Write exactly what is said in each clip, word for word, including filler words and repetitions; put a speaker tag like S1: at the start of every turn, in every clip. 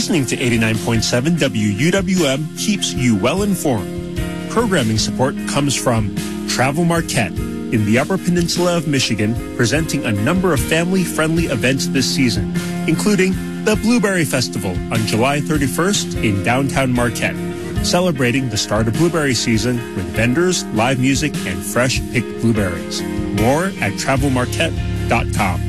S1: Listening to eighty-nine point seven W U W M keeps you well informed. Programming support comes from Travel Marquette in the Upper Peninsula of Michigan, presenting a number of family-friendly events this season, including the Blueberry Festival on July thirty-first in downtown Marquette, celebrating the start of blueberry season with vendors, live music, and fresh-picked blueberries. More at travel marquette dot com.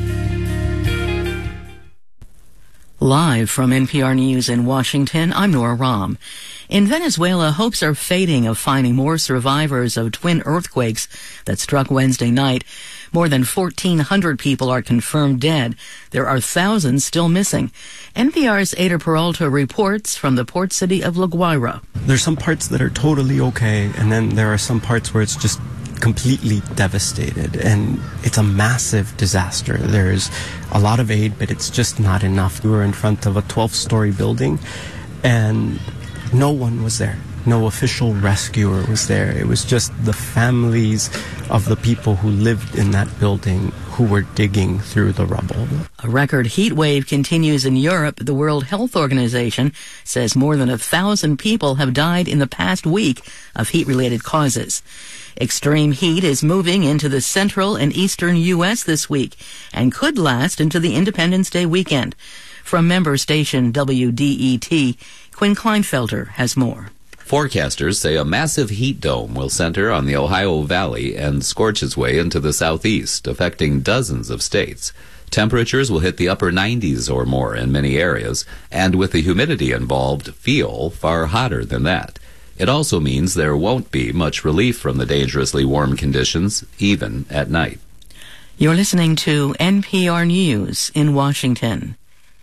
S2: Live from N P R News in Washington, I'm Nora Rahm. In Venezuela, hopes are fading of finding more survivors of twin earthquakes that struck Wednesday night. More than fourteen hundred people are confirmed dead. There are thousands still missing. N P R's Ada Peralta reports from the port city of La Guaira.
S3: There's some parts that are totally okay, and then there are some parts where it's just completely devastated, and it's a massive disaster. There's a lot of aid, but it's just not enough. We were in front of a twelve-story building, and no one was there. No official rescuer was there. It was just the families of the people who lived in that building who were digging through the rubble.
S2: A record heat wave continues in Europe. The World Health Organization says more than a thousand people have died in the past week of heat-related causes. Extreme heat is moving into the central and eastern U S this week and could last into the Independence Day weekend. From member station W D E T, Quinn Kleinfelter has more.
S4: Forecasters say a massive heat dome will center on the Ohio Valley and scorch its way into the southeast, affecting dozens of states. Temperatures will hit the upper nineties or more in many areas, and with the humidity involved, feel far hotter than that. It also means there won't be much relief from the dangerously warm conditions, even at night.
S2: You're listening to N P R News in Washington.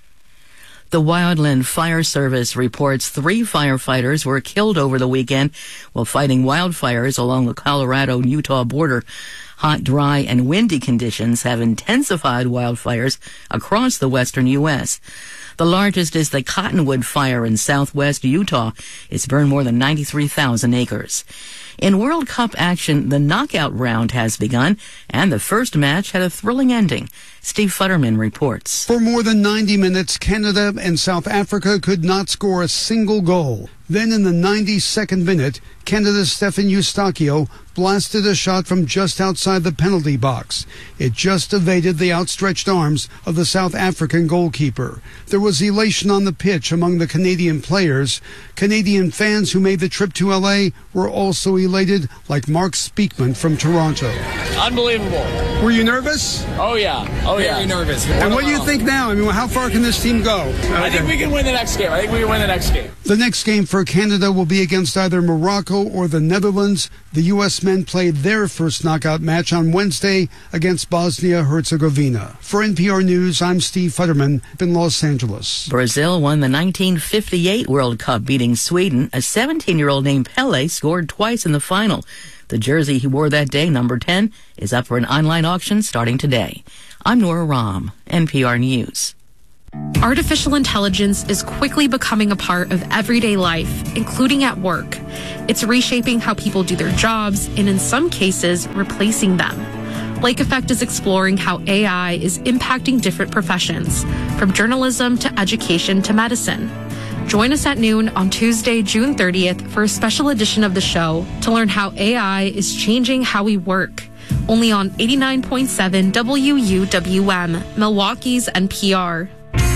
S2: The Wildland Fire Service reports three firefighters were killed over the weekend while fighting wildfires along the Colorado-Utah border. Hot, dry, and windy conditions have intensified wildfires across the western U S. The largest is the Cottonwood Fire in southwest Utah. It's burned more than ninety-three thousand acres. In World Cup action, the knockout round has begun, and the first match had a thrilling ending. Steve Futterman reports.
S5: For more than ninety minutes, Canada and South Africa could not score a single goal. Then in the ninety-second minute, Canada's Stefan Eustachio blasted a shot from just outside the penalty box. It just evaded the outstretched arms of the South African goalkeeper. There was elation on the pitch among the Canadian players. Canadian fans who made the trip to L A were also elated, like Mark Speakman from Toronto.
S6: Unbelievable.
S5: Were you nervous?
S6: Oh, yeah. Oh, yeah.
S5: Very nervous. And what do you think now? I mean, how far can this team go?
S6: I think we can win the next game. I think we can win the next game.
S5: The next game for Canada will be against either Morocco or the Netherlands. The U S men played their first knockout match on Wednesday against Bosnia-Herzegovina. For N P R News, I'm Steve Futterman in Los Angeles.
S2: Brazil won the nineteen fifty-eight World Cup, beating Sweden. A seventeen-year-old named Pele scored twice in the final. The jersey he wore that day, number ten, is up for an online auction starting today. I'm Nora Rahm, N P R News.
S7: Artificial intelligence is quickly becoming a part of everyday life, including at work. It's reshaping how people do their jobs and, in some cases, replacing them. Lake Effect is exploring how A I is impacting different professions, from journalism to education to medicine. Join us at noon on Tuesday, June thirtieth for a special edition of the show to learn how A I is changing how we work. Only on eighty-nine point seven W U W M, Milwaukee's N P R.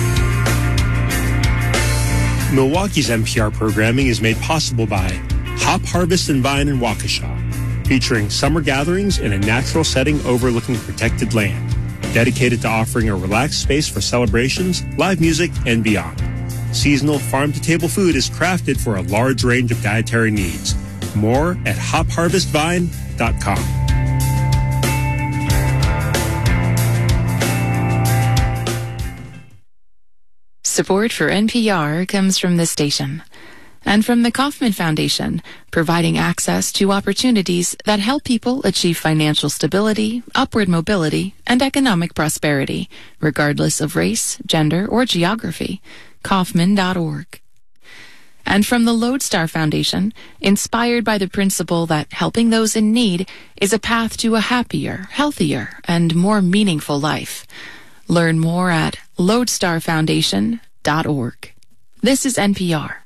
S1: Milwaukee's N P R programming is made possible by Hop Harvest and Vine in Waukesha, featuring summer gatherings in a natural setting overlooking protected land, dedicated to offering a relaxed space for celebrations, live music, and beyond. Seasonal farm-to-table food is crafted for a large range of dietary needs. More at hop harvest vine dot com.
S8: Support for N P R comes from this station and from the Kauffman Foundation, providing access to opportunities that help people achieve financial stability, upward mobility, and economic prosperity, regardless of race, gender, or geography. Kauffman dot org. And from the Lodestar Foundation, inspired by the principle that helping those in need is a path to a happier, healthier, and more meaningful life. Learn more at lodestar foundation dot org. This is N P R.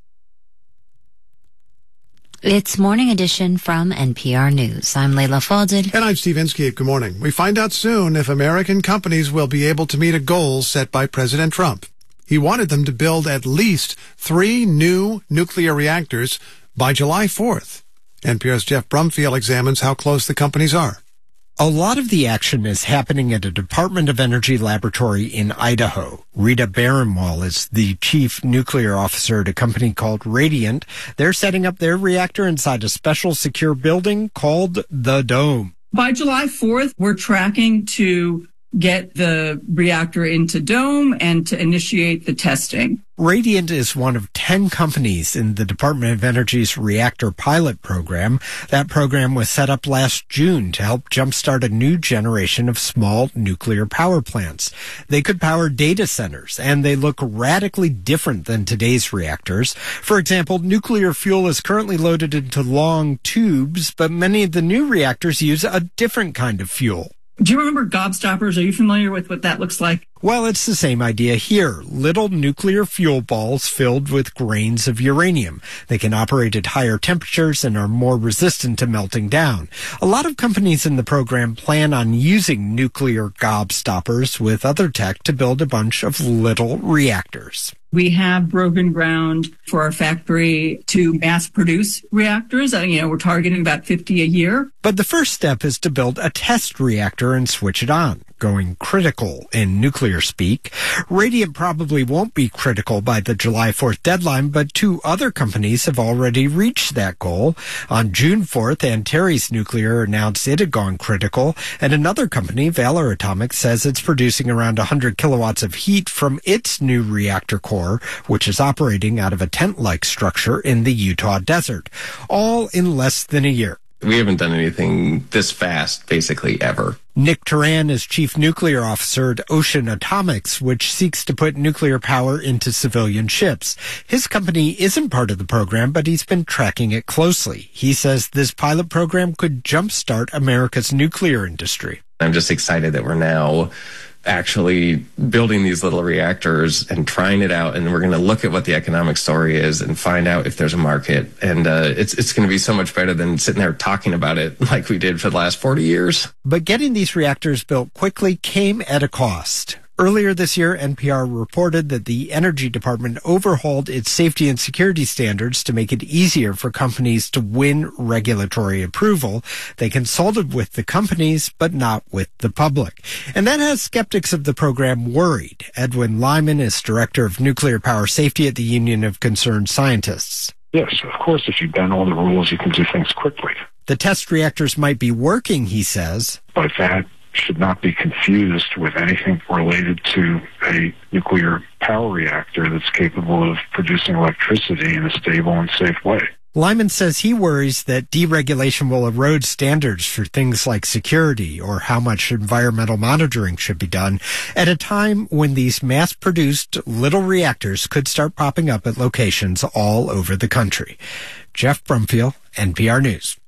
S9: It's Morning Edition from N P R News. I'm Leila Fadel.
S10: And I'm Steve Inskeep. Good morning. We find out soon if American companies will be able to meet a goal set by President Trump. He wanted them to build at least three new nuclear reactors by July fourth. N P R's Jeff Brumfield examines how close the companies are.
S11: A lot of the action is happening at a Department of Energy laboratory in Idaho. Rita Barenwall is the chief nuclear officer at a company called Radiant. They're setting up their reactor inside a special secure building called the Dome.
S12: By July fourth, we're tracking to get the reactor into Dome and to initiate the testing.
S11: Radiant is one of ten companies in the Department of Energy's reactor pilot program. That program was set up last June to help jumpstart a new generation of small nuclear power plants. They could power data centers, and they look radically different than today's reactors. For example, nuclear fuel is currently loaded into long tubes, but many of the new reactors use a different kind of fuel.
S12: Do you remember gobstoppers? Are you familiar with what that looks like?
S11: Well, it's the same idea here. Little nuclear fuel balls filled with grains of uranium. They can operate at higher temperatures and are more resistant to melting down. A lot of companies in the program plan on using nuclear gobstoppers with other tech to build a bunch of little reactors.
S12: We have broken ground for our factory to mass produce reactors. Uh, you know, we're targeting about fifty a year.
S11: But the first step is to build a test reactor and switch it on, going critical in nuclear speak. Radiant probably won't be critical by the July fourth deadline, but two other companies have already reached that goal. On June fourth, Antares Nuclear announced it had gone critical, and another company, Valor Atomics, says it's producing around one hundred kilowatts of heat from its new reactor core, which is operating out of a tent-like structure in the Utah desert, all in less than a year.
S13: We haven't done anything this fast, basically, ever.
S11: Nick Turan is chief nuclear officer at Ocean Atomics, which seeks to put nuclear power into civilian ships. His company isn't part of the program, but he's been tracking it closely. He says this pilot program could jumpstart America's nuclear industry.
S13: I'm just excited that we're now actually building these little reactors and trying it out, and we're going to look at what the economic story is and find out if there's a market. And uh, it's it's going to be so much better than sitting there talking about it like we did for the last forty years.
S11: But getting these reactors built quickly came at a cost. Earlier this year, N P R reported that the Energy Department overhauled its safety and security standards to make it easier for companies to win regulatory approval. They consulted with the companies, but not with the public. And that has skeptics of the program worried. Edwin Lyman is director of nuclear power safety at the Union of Concerned Scientists.
S14: Yes, of course, if you bend all the rules, you can do things quickly.
S11: The test reactors might be working, he says.
S14: But that should not be confused with anything related to a nuclear power reactor that's capable of producing electricity in a stable and safe way.
S11: Lyman says he worries that deregulation will erode standards for things like security or how much environmental monitoring should be done at a time when these mass-produced little reactors could start popping up at locations all over the country. Jeff Brumfield, N P R News.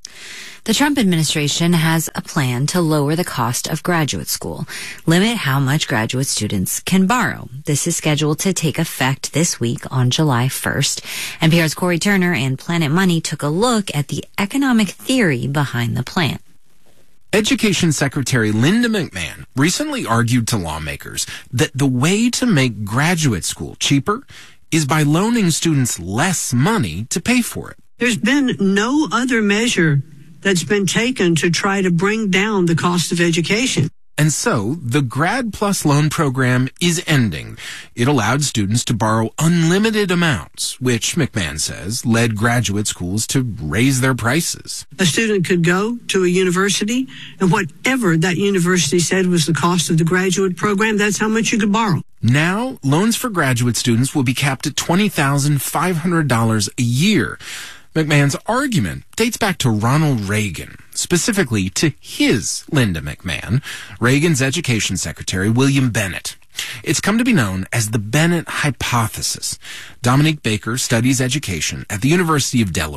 S9: The Trump administration has a plan to lower the cost of graduate school, limit how much graduate students can borrow. This is scheduled to take effect this week on July first. N P R's Corey Turner and Planet Money took a look at the economic theory behind the plan.
S15: Education Secretary Linda McMahon recently argued to lawmakers that the way to make graduate school cheaper is by loaning students less money to pay for it.
S16: There's been no other measure that's been taken to try to bring down the cost of education.
S15: And so, the Grad Plus loan program is ending. It allowed students to borrow unlimited amounts, which, McMahon says, led graduate schools to raise their prices.
S16: A student could go to a university, and whatever that university said was the cost of the graduate program, that's how much you could borrow.
S15: Now, loans for graduate students will be capped at twenty thousand five hundred dollars a year. McMahon's argument dates back to Ronald Reagan, specifically to his Linda McMahon, Reagan's education secretary, William Bennett. It's come to be known as the Bennett hypothesis. Dominique Baker studies education at the University of Delaware.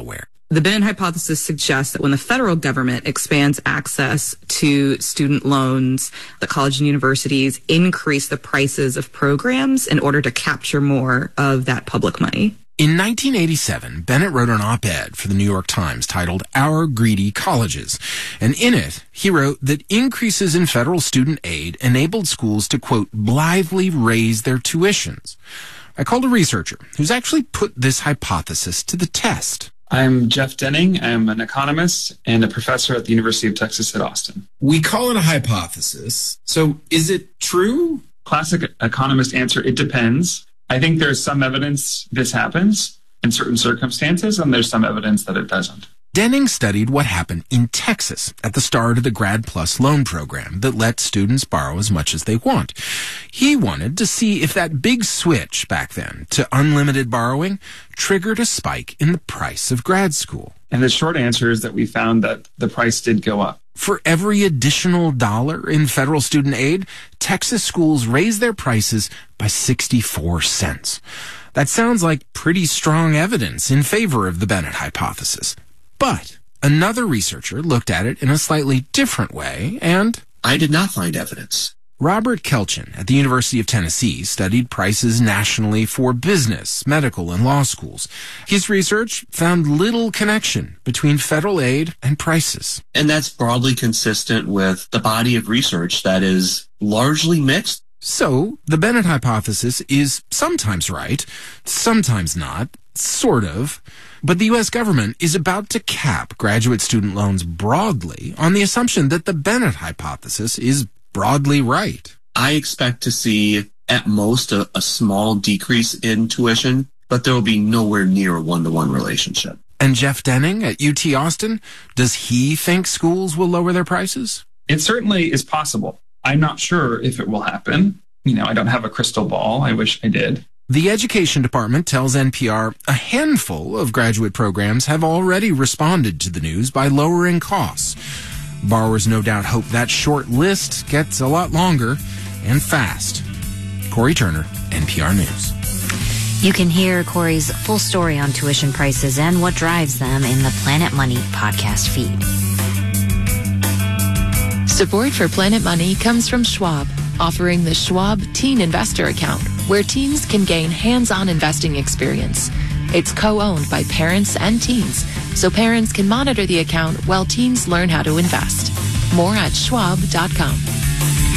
S17: The Bennett hypothesis suggests that when the federal government expands access to student loans, the college and universities increase the prices of programs in order to capture more of that public money.
S15: In nineteen eighty-seven, Bennett wrote an op-ed for the New York Times titled Our Greedy Colleges. And in it, he wrote that increases in federal student aid enabled schools to, quote, blithely raise their tuitions. I called a researcher who's actually put this hypothesis to the test.
S18: I'm Jeff Denning. I'm an economist and a professor at the University of Texas at Austin.
S19: We call it a hypothesis. So is it true?
S18: Classic economist answer, it depends. I think there's some evidence this happens in certain circumstances, and there's some evidence that it doesn't.
S15: Denning studied what happened in Texas at the start of the Grad Plus loan program that let students borrow as much as they want. He wanted to see if that big switch back then to unlimited borrowing triggered a spike in the price of grad school.
S18: And the short answer is that we found that the price did go up.
S15: For every additional dollar in federal student aid, Texas schools raised their prices by sixty-four cents. That sounds like pretty strong evidence in favor of the Bennett hypothesis. But another researcher looked at it in a slightly different way, and
S19: I did not find evidence.
S15: Robert Kelchin at the University of Tennessee studied prices nationally for business, medical, and law schools. His research found little connection between federal aid and prices.
S19: And that's broadly consistent with the body of research that is largely mixed.
S15: So, the Bennett hypothesis is sometimes right, sometimes not, sort of. But the U S government is about to cap graduate student loans broadly on the assumption that the Bennett hypothesis is broadly right.
S19: I expect to see at most a, a small decrease in tuition, but there will be nowhere near a one-to-one relationship.
S15: And Jeff Denning at U T Austin, does he think schools will lower their prices?
S18: It certainly is possible. I'm not sure if it will happen. You know, I don't have a crystal ball. I wish I did.
S15: The Education Department tells N P R a handful of graduate programs have already responded to the news by lowering costs. Borrowers no doubt hope that short list gets a lot longer and fast. Corey Turner, N P R News.
S9: You can hear Corey's full story on tuition prices and what drives them in the Planet Money podcast feed.
S8: Support for Planet Money comes from Schwab, offering the Schwab Teen Investor Account, where teens can gain hands-on investing experience. It's co-owned by parents and teens, so parents can monitor the account while teens learn how to invest. More at schwab dot com.